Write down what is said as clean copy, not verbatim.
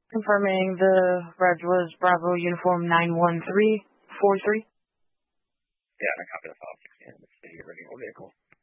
Confirming the reg was Bravo Uniform 91343. Yeah, I copy the file. And it's the original vehicle.